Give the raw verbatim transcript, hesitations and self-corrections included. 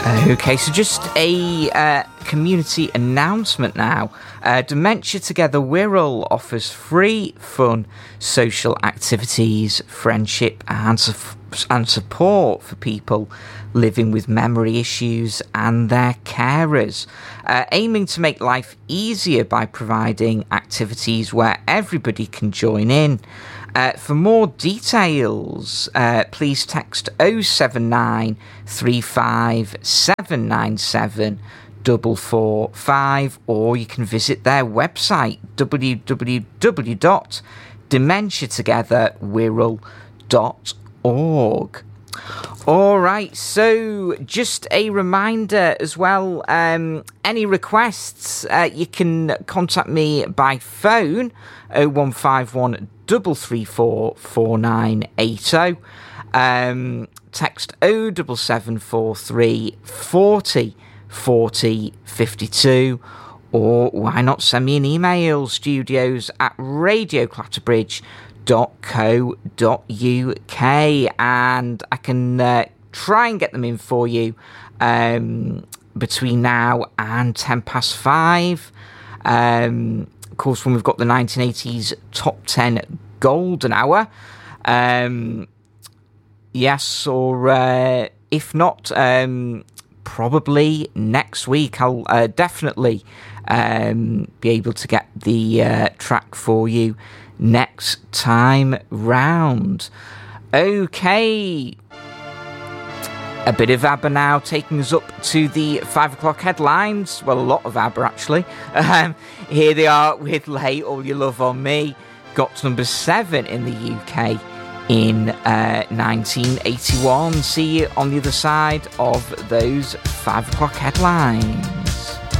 Okay, so just a uh, community announcement now. Uh, Dementia Together Wirral offers free, fun, social activities, friendship and, su- and support for people living with memory issues and their carers, uh, aiming to make life easier by providing activities where everybody can join in. Uh, for more details, uh, please text oh seven nine three five seven nine seven four four five, or you can visit their website w w w dot dementia together wirral dot org. All right, so just a reminder as well, um, any requests, uh, you can contact me by phone, oh one five one three three four four nine eight oh, um, text oh seven seven four three four oh four oh five two, or why not send me an email, studios at radio clatterbridge dot co dot uk, and I can uh, try and get them in for you um, between now and ten past five. Um, of course, when we've got the nineteen eighties top ten golden hour, um, yes, or uh, if not, um, probably next week I'll uh, definitely um, be able to get the uh, track for you next time round. Okay, a bit of ABBA now, taking us up to the five o'clock headlines. Well, a lot of ABBA actually. Um, here they are with Lay All Your Love on Me. Got to number seven in the U K in uh, nineteen eighty-one. See you on the other side of those five o'clock headlines.